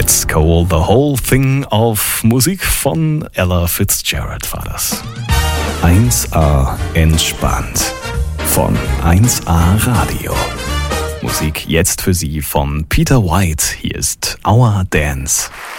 Let's Call the Whole Thing auf Musik von Ella Fitzgerald war das. 1A entspannt von 1A Radio. Musik jetzt für Sie von Peter White. Hier ist Our Dance.